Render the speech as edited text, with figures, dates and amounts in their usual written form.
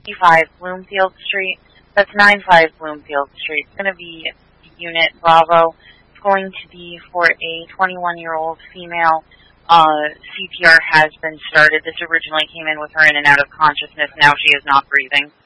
95 Bloomfield Street. That's 95 Bloomfield Street. It's going to be Unit Bravo. It's going to be for a 21-year-old female. CPR has been started. This originally came in with her in and out of consciousness. Now she is not breathing.